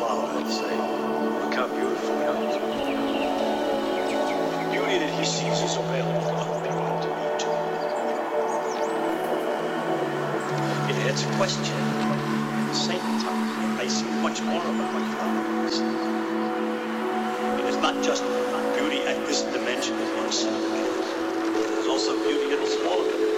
flower and say, look how beautiful it is. The beauty that he sees is available to other people to meet too. It's a question. At the same time, I see much more of it my flowers. It is not just beauty at this dimension of one centimeter. There's also beauty in the smaller dimension.